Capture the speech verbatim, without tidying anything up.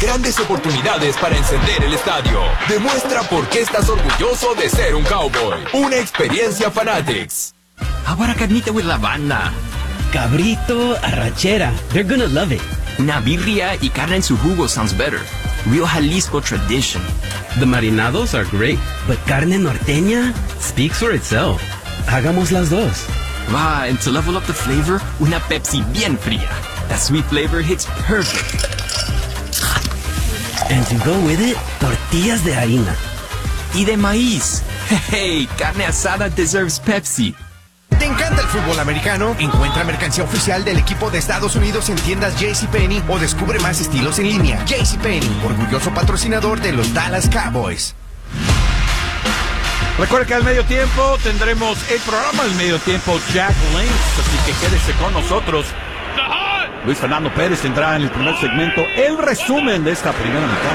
Grandes oportunidades para encender el estadio. Demuestra por qué estás orgulloso de ser un Cowboy. Una experiencia Fanatics. Ahora carnita with la banda. Cabrito, arrachera. They're gonna love it. Una birria y carne en su jugo sounds better. Real Jalisco tradition. The marinados are great, but carne norteña speaks for itself. Hagamos las dos. Ah, and to level up the flavor, una Pepsi bien fría. That sweet flavor hits perfect. And to go with it, tortillas de harina. Y de maíz. Hey, carne asada deserves Pepsi. ¿Te encanta el fútbol americano? Encuentra mercancía oficial del equipo de Estados Unidos en tiendas JCPenney o descubre más estilos en línea. JCPenney, orgulloso patrocinador de los Dallas Cowboys. Recuerda que al medio tiempo tendremos el programa al medio tiempo Jack Links, así que quédese con nosotros. Luis Fernando Pérez tendrá en el primer segmento el resumen de esta primera mitad.